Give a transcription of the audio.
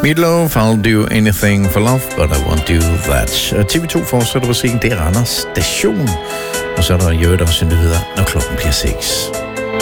Meatloaf, I'll do anything for love, but I won't do that. Og TV2 fortsætter musikken, det er Randers Station. Og så er der jo også nyheder, når klokken bliver 6.